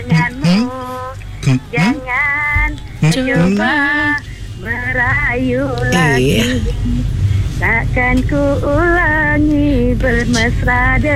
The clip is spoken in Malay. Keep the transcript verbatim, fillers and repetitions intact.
denganmu. Jangan coba merayu lagi. Takkan ku ulangi bermesra